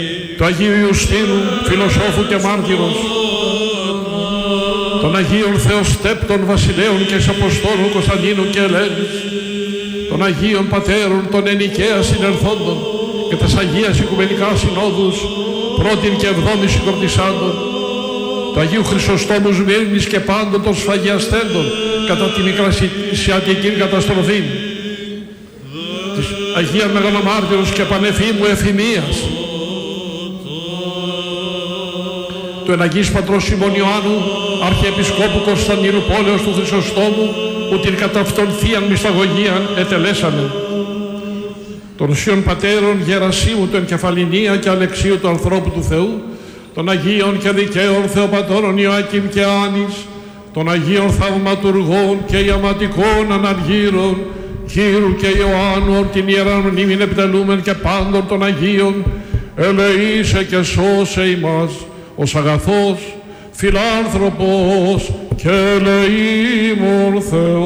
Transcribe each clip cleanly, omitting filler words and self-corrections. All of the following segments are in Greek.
του Αγίου Ιουστίνου, φιλοσόφου και μάρτυρος, των Αγίων Θεοστέπτων Βασιλέων και Αποστόλων Κωνσταντίνου και Ελένης, των Αγίων Πατέρων των Ενικαία Συνερθόντων και της Αγίας Οικουμενικά Συνόδους πρώτην και εβδόμη συγκορτισάντων, του Αγίου Χρυσοστόμου Σμύρνης και πάντων των σφαγιαστέντων κατά τη μικρασιατική καταστροφή, της Αγία Μεγαλομάρτυρος και Πανεφήμου Εφημίας, του Εναγής Πατρός Σιμών Ιωάννου, Αρχιεπισκόπου Κωνσταντίνου Πόλεως του Χρυσοστόμου, που την κατά αυτόν θείαν μυσταγωγίαν ετελέσαμε. Των Οσίων Πατέρων Γερασίμου του Ενκεφαλινία και Αλεξίου του Ανθρώπου του Θεού, των Αγίων και Δικαίων Θεοπατώρων Ιωάκιμ και Άνης, των Αγίων Θαυματουργών και Ιαματικών Αναργύρων, Κύρου και Ιωάννου, την Ιερά Μνήμην επιτελούμεν και πάντων των Αγίων, ελεήσε και σώσε ημάς, ως αγαθός, φιλάνθρωπος και ελεήμων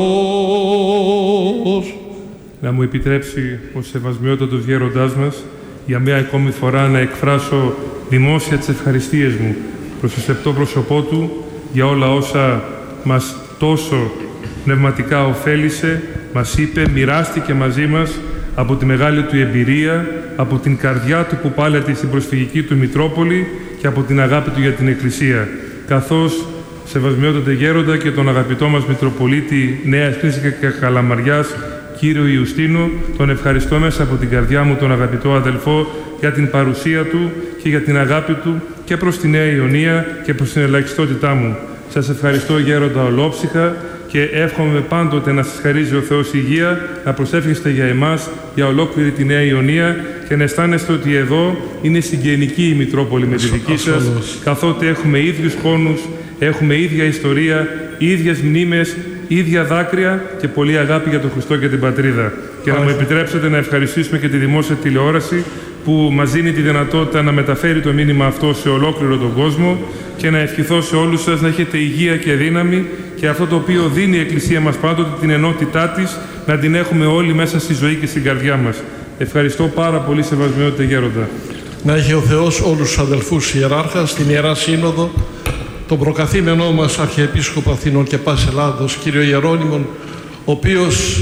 Θεός. Να μου επιτρέψει ο σεβασμιότατος γέροντάς μας για μία ακόμη φορά να εκφράσω δημόσια τις ευχαριστίες μου προς το σεπτό πρόσωπό του για όλα όσα μας τόσο πνευματικά ωφέλισε, μας είπε, μοιράστηκε μαζί μας από τη μεγάλη του εμπειρία, από την καρδιά του που πάλεται στην προσφυγική του Μητρόπολη και από την αγάπη του για την Εκκλησία. Καθώς, σεβασμιότατε γέροντα, και τον αγαπητό μας Μητροπολίτη Νέας Κρήτης και Καλαμαριάς, κύριο Ιουστίνο, τον ευχαριστώ μέσα από την καρδιά μου, τον αγαπητό αδελφό, για την παρουσία του και για την αγάπη του και προς τη Νέα Ιωνία και προς την ελαχιστότητά μου. Σας ευχαριστώ γέροντα ολόψυχα και εύχομαι πάντοτε να σας χαρίζει ο Θεός υγεία, να προσεύχεστε για εμάς, για ολόκληρη τη Νέα Ιωνία και να αισθάνεστε ότι εδώ είναι συγγενική η Μητρόπολη με τη δική σας, καθότι έχουμε ίδιους πόνους, έχουμε ίδια ιστορία, ίδιες μνήμες, ίδια δάκρυα και πολλή αγάπη για τον Χριστό και την πατρίδα. Και να μου επιτρέψετε να ευχαριστήσουμε και τη δημόσια τηλεόραση που μας δίνει τη δυνατότητα να μεταφέρει το μήνυμα αυτό σε ολόκληρο τον κόσμο και να ευχηθώ σε όλους σας να έχετε υγεία και δύναμη και αυτό το οποίο δίνει η Εκκλησία μας πάντοτε, την ενότητά της, να την έχουμε όλοι μέσα στη ζωή και στην καρδιά μας. Ευχαριστώ πάρα πολύ, σεβασμιότατε γέροντα. Να έχει ο Θεός όλους τους αδελφούς ιεράρχας, την Ιερά Σύνοδο, τον προκαθήμενό μας Αρχιεπίσκοπο Αθηνών και πάσης Ελλάδος, κύριο Ιερώνυμον, ο οποίος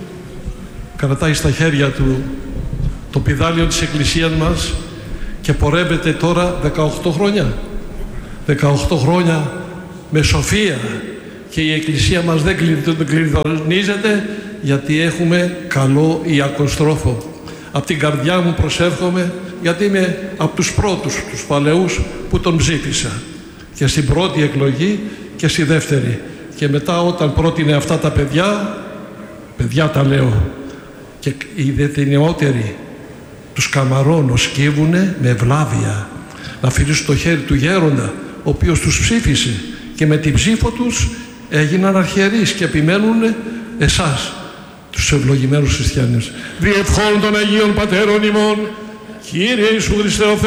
κρατάει στα χέρια του το πηδάλιο της Εκκλησίας μας και πορεύεται τώρα 18 χρόνια. 18 χρόνια με σοφία και η Εκκλησία μας δεν κλειδονίζεται γιατί έχουμε καλό ιακοστρόφο. Από την καρδιά μου προσεύχομαι γιατί είμαι από τους πρώτους, τους παλαιούς που τον ψήφισα και στην πρώτη εκλογή και στη δεύτερη. Και μετά όταν πρότεινε αυτά τα παιδιά τα λέω, και οι νεότεροι τους καμαρώνω, σκύβουνε με ευλάβεια να φιλήσουν το χέρι του γέροντα ο οποίος τους ψήφισε και με την ψήφο τους έγιναν αρχιερείς και επιμένουν εσάς τους ευλογημένους χριστιανούς. Διευχών των Αγίων Πατέρων ημών, Κύριε Ιησού Χριστέ ο